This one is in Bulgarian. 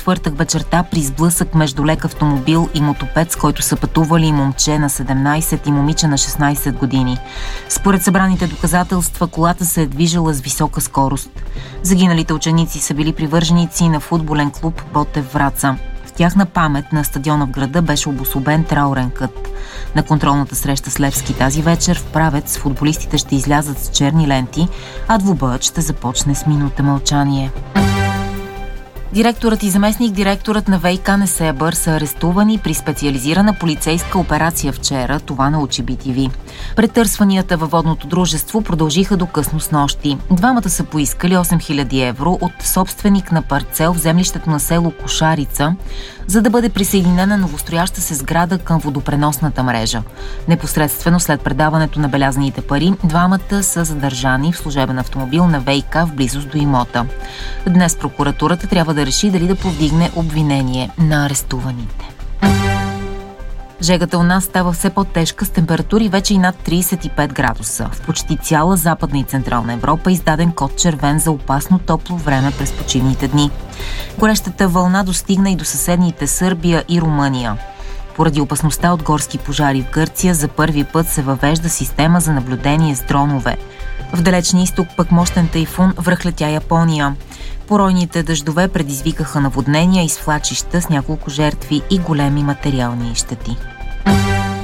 четвъртък вечерта при сблъсък между лек автомобил и мотопед, с който са пътували момче на 17 и момиче на 16 години. Според събраните доказателства, колата се е движила с висока скорост. Загиналите ученици са били привърженици на футболен клуб Ботев Враца. В тяхна памет на стадиона в града беше обособен траурен кът. На контролната среща с Левски тази вечер в Правец футболистите ще излязат с черни ленти, а двубоят ще започне с минута мълчание. Директорът и заместник-директорът на ВиК Несебър са арестувани при специализирана полицейска операция вчера, това научи BTV. Претърсванията във водното дружество продължиха до късно снощи. Двамата са поискали 8000 евро от собственик на парцел в землището на село Кошарица, за да бъде присъединена новострояща се сграда към водопреносната мрежа. Непосредствено след предаването на белязаните пари, двамата са задържани в служебен автомобил на ВиК в близост до имота. Днес прокуратурата трябва да реши дали да повдигне обвинение на арестуваните. Жегата у нас става все по-тежка с температури вече и над 35 градуса. В почти цяла Западна и Централна Европа е издаден код червен за опасно топло време през почивните дни. Горещата вълна достигна и до съседните Сърбия и Румъния. Поради опасността от горски пожари в Гърция за първи път се въвежда система за наблюдение с дронове. В далечния изток пък мощен тайфун връхлетя Япония. Поройните дъждове предизвикаха наводнения и свлачища с няколко жертви и големи материални щети.